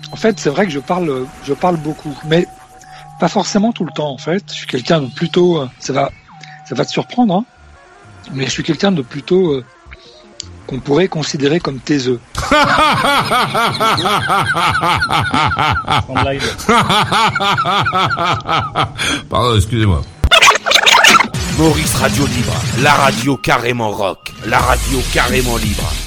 En fait, c'est vrai que je parle beaucoup, mais pas forcément tout le temps. En fait, je suis quelqu'un de plutôt, ça va te surprendre, hein, mais je suis quelqu'un de plutôt qu'on pourrait considérer comme taiseux. Pardon, excusez-moi. Maurice Radio Libre, la radio carrément rock, la radio carrément libre.